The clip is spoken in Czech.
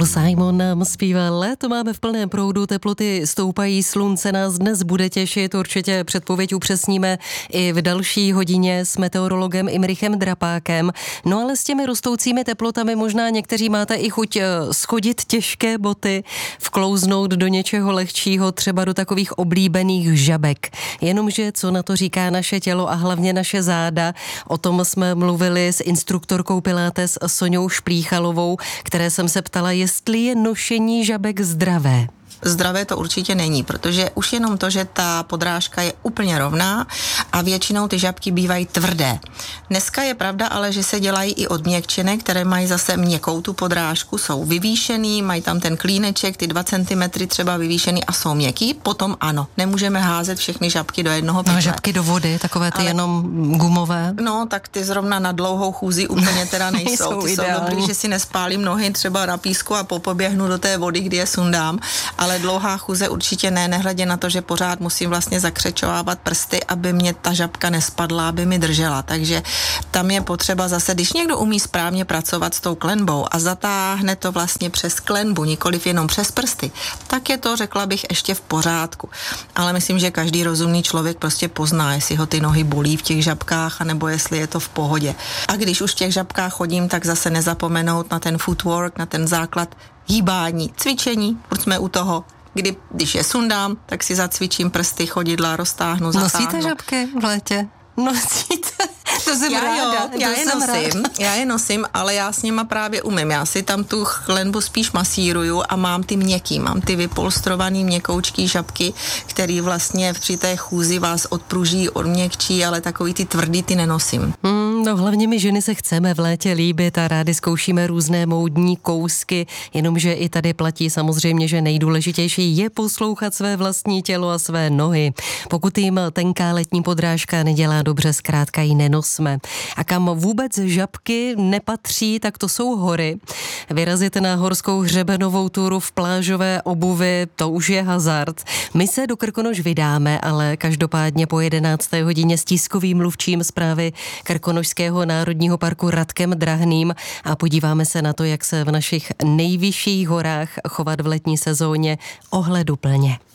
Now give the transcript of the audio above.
Paul Simon nám zpívá léto, máme v plném proudu, teploty stoupají, slunce nás dnes bude těšit, určitě předpověď upřesníme i v další hodině s meteorologem Imrichem Drapákem. No ale s těmi rostoucími teplotami možná někteří máte i chuť schodit těžké boty, vklouznout do něčeho lehčího, třeba do takových oblíbených žabek. Jenomže co na to říká naše tělo a hlavně naše záda, o tom jsme mluvili s instruktorkou Pilates Soňou Šplíchalovou, které jsem se ptala, jestli je nošení žabek zdravé. Zdravé to určitě není, protože už jenom to, že ta podrážka je úplně rovná a většinou ty žabky bývají tvrdé. Dneska je pravda ale, že se dělají i odměkčené, které mají zase měkkou tu podrážku, jsou vyvýšený, mají tam ten klíneček, ty 2 cm třeba vyvýšený a jsou měkký. Potom ano, nemůžeme házet všechny žabky do jednoho pytle. No, žabky do vody, takové ty jenom gumové. No, tak ty zrovna na dlouhou chůzi úplně teda nejsou. Ty jsou dobrý, že si nespálím nohy třeba na písku a poběhnu do té vody, kdy je sundám, ale dlouhá chůze určitě ne, nehledě na to, že pořád musím vlastně zakřečovávat prsty, aby mě ta žabka nespadla, aby mi držela. Takže tam je potřeba zase, když někdo umí správně pracovat s tou klenbou a zatáhne to vlastně přes klenbu, nikoliv jenom přes prsty, tak je to, řekla bych, ještě v pořádku. Ale myslím, že každý rozumný člověk prostě pozná, jestli ho ty nohy bolí v těch žabkách, anebo jestli je to v pohodě. A když už v těch žabkách chodím, tak zase nezapomenout na ten footwork, na ten základ hýbání, cvičení, furt jsme u toho. Když je sundám, tak si zacvičím prsty, chodidla, roztáhnu, zatáhnu. Nosíte žabky v létě? Nosíte? To jsem ráda. Já je nosím, ale já s nima právě umím. Já si tam tu klenbu spíš masíruju a mám ty měkký, mám ty vypolstrovaný měkoučký žabky, který vlastně při té chůzi vás odpruží, odměkčí, ale takový ty tvrdý ty nenosím. No hlavně my ženy se chceme v létě líbit a rádi zkoušíme různé módní kousky, jenomže i tady platí samozřejmě, že nejdůležitější je poslouchat své vlastní tělo a své nohy. Pokud jim tenká letní podrážka nedělá dobře, zkrátka ji nenosme. A kam vůbec žabky nepatří, tak to jsou hory. Vyrazit na horskou hřebenovou túru v plážové obuvi, to už je hazard. My se do Krkonoš vydáme, ale každopádně po 11. hodině s tiskovým mluvčím zprávy Krkonošského národního parku Radkem Drahným a podíváme se na to, jak se v našich nejvyšších horách chovat v letní sezóně ohleduplně.